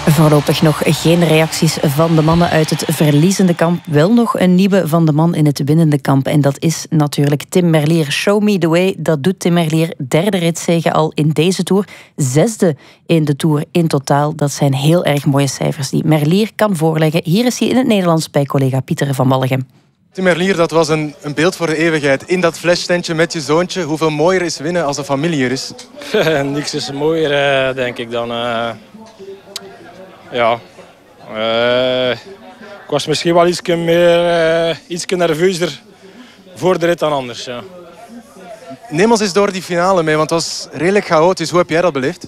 Voorlopig nog geen reacties van de mannen uit het verliezende kamp. Wel nog een nieuwe van de man in het winnende kamp. En dat is natuurlijk Tim Merlier. Show me the way. Dat doet Tim Merlier. 3e ritzege al in deze Tour. 6e in de Tour in totaal. Dat zijn heel erg mooie cijfers die Merlier kan voorleggen. Hier is hij in het Nederlands bij collega Pieter van Wallegem. Tim Merlier, dat was een beeld voor de eeuwigheid. In dat fleshtentje met je zoontje. Hoeveel mooier is winnen als de familie er is? Niks is mooier, denk ik, dan... ik was misschien wel iets nerveuzer voor de rit dan anders. Ja. Neem ons eens door die finale mee, want het was redelijk chaotisch. Hoe heb jij dat beleefd?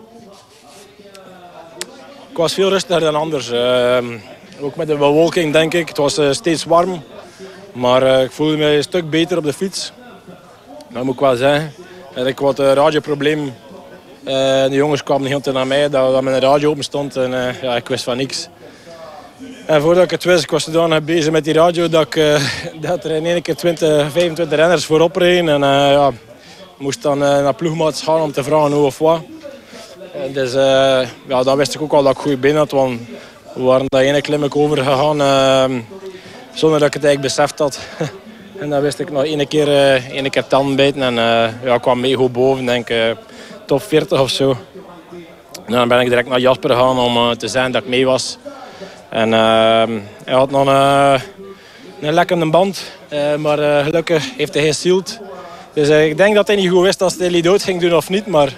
Ik was veel rustiger dan anders. Ook met de bewolking, denk ik. Het was steeds warm. Maar ik voelde me een stuk beter op de fiets. Dat moet ik wel zeggen. Ik had een radioprobleem. De jongens kwamen heel naar mij dat mijn radio open stond en ik wist van niks. En voordat ik het wist, ik was zodanig bezig met die radio dat er in één keer 20, 25 renners voorop reden. En ik moest dan naar ploegmaats gaan om te vragen hoe of wat. Dus dan wist ik ook al dat ik goed binnen had, want we waren dat ene klimmetje overgegaan zonder dat ik het eigenlijk beseft had. En dan wist ik nog één keer tanden bijten en ik kwam mee goed boven, denk ik. Top 40 of zo. En dan ben ik direct naar Jasper gegaan om te zeggen dat ik mee was. En hij had nog een lekkere band, maar gelukkig heeft hij geen shield. Dus ik denk dat hij niet goed wist als hij die dood ging doen of niet. Maar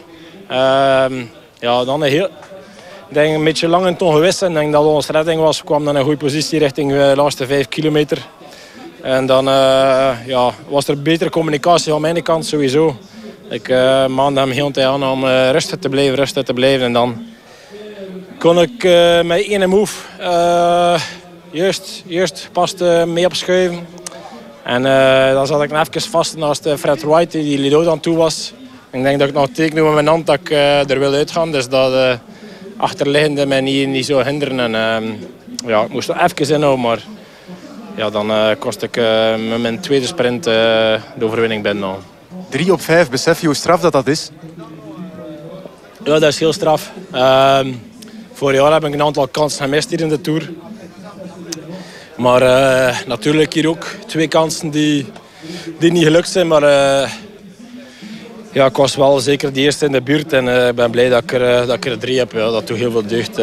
dan ik denk een beetje lang en ongewis. En ik denk dat onze redding was. We kwamen dan in een goede positie richting de laatste 5 kilometer. En dan was er betere communicatie van mijn kant sowieso. Ik maande hem heel de tijd aan om rustig te blijven. En dan kon ik met één move juist pas mee opschuiven. En dan zat ik even vast naast Fred Wright, die Lido aan toe was. Ik denk dat ik nog teken met mijn hand dat ik er wil uitgaan. Dus dat achterliggende mij niet zo hinderen. En ik moest er even inhouden, maar dan kost ik met mijn tweede sprint de overwinning binnen. 3 op 5, besef je hoe straf dat is? Ja, dat is heel straf. Vorig jaar heb ik een aantal kansen gemist hier in de Tour. Maar natuurlijk hier ook 2 kansen die niet gelukt zijn. Maar ik was wel zeker de eerste in de buurt. En ik ben blij dat ik er 3 heb. Ja, dat doet heel veel deugd.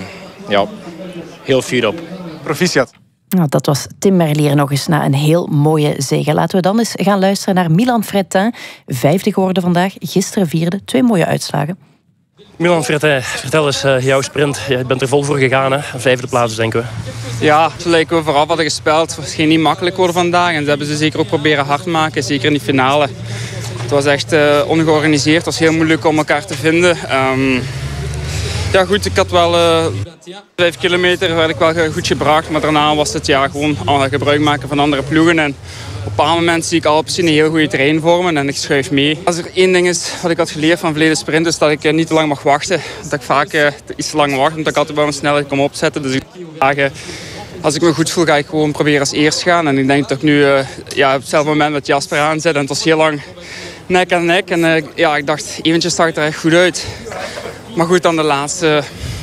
Heel fier op. Proficiat. Nou, dat was Tim Merlier nog eens na een heel mooie zege. Laten we dan eens gaan luisteren naar Milan Fretin. 5e geworden vandaag, gisteren 4e. 2 mooie uitslagen. Milan Fretin, vertel eens jouw sprint. Je bent er vol voor gegaan, hè? 5e plaats, denken we. Ja, gelijk we vooraf hadden gespeeld. Het ging niet makkelijk worden vandaag. En dat hebben ze zeker ook proberen hard te maken, zeker in die finale. Het was echt ongeorganiseerd. Het was heel moeilijk om elkaar te vinden. Ja goed, ik had wel 5 kilometer werd ik wel goed gebracht. Maar daarna was het gewoon gebruik maken van andere ploegen. En op een bepaald moment zie ik Alpecin een heel goede terrein vormen en ik schuif mee. Als er één ding is wat ik had geleerd van verleden sprint, is dat ik niet te lang mag wachten. Dat ik vaak iets te lang wacht, omdat ik altijd wel een snelheid kom opzetten. Dus als ik me goed voel, ga ik gewoon proberen als eerst gaan. En ik denk dat ik nu op hetzelfde moment met Jasper aanzet. En het was heel lang nek aan nek. En ik dacht, eventjes zag het er echt goed uit. Maar goed, dan de laatste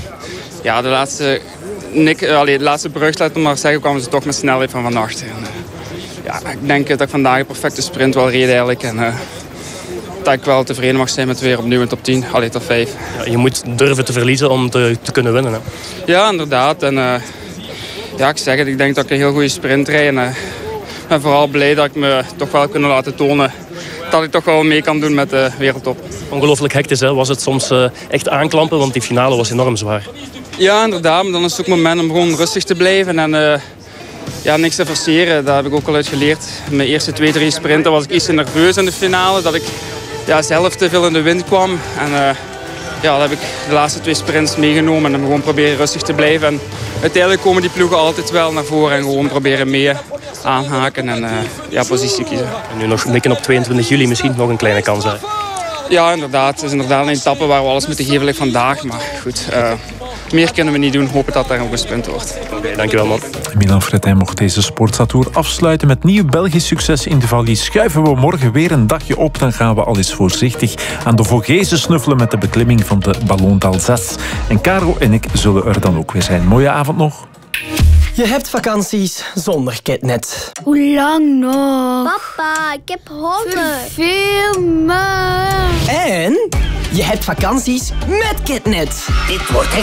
brug, laat ik maar zeggen, kwamen ze toch met snelheid van achter. Ik denk dat ik vandaag een perfecte sprint wel reed eigenlijk. En dat ik wel tevreden mag zijn met weer opnieuw een top 10, top 5. Ja, je moet durven te verliezen om te kunnen winnen. Hè? Ja, inderdaad. En ik zeg het, ik denk dat ik een heel goede sprint rijd. En ben vooral blij dat ik me toch wel kunnen laten tonen dat ik toch wel mee kan doen met de wereldtop. Ongelooflijk hectisch, hè? Was het soms echt aanklampen, want die finale was enorm zwaar. Ja, inderdaad. Maar dan is het ook het moment om gewoon rustig te blijven en niks te forceren. Daar heb ik ook al uit geleerd. In mijn eerste 2-3 sprinten was ik iets te nerveus in de finale. Dat ik zelf te veel in de wind kwam. En dat heb ik de laatste 2 sprints meegenomen. En dan gewoon proberen rustig te blijven. En uiteindelijk komen die ploegen altijd wel naar voren. En gewoon proberen mee aanhaken en positie kiezen. En nu nog mikken op 22 juli misschien nog een kleine kans. Hè? Ja, inderdaad. Het is inderdaad een etappe waar we alles moeten geven like vandaag. Maar goed, meer kunnen we niet doen. Hopen dat daar ook een sprint wordt. Oké, dankjewel man. Milan Fredheim mocht deze Sportza-tour afsluiten met nieuw Belgisch succes in de Valli. Schuiven we morgen weer een dagje op, dan gaan we al eens voorzichtig aan de Vogezen snuffelen met de beklimming van de Ballon d'Alsace. En Caro en ik zullen er dan ook weer zijn. Mooie avond nog. Je hebt vakanties zonder KitNet. Hoe lang nog? Papa, ik heb honger. Veel me. En je hebt vakanties met KitNet. Dit wordt echt